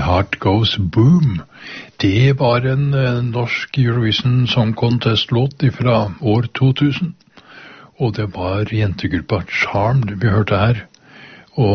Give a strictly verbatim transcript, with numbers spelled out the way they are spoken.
Heart Goes Boom. Det var en eh, norsk Eurovision Song Contest-låt fra år to tusen. Og det var jentegruppa Charmed vi hørte her.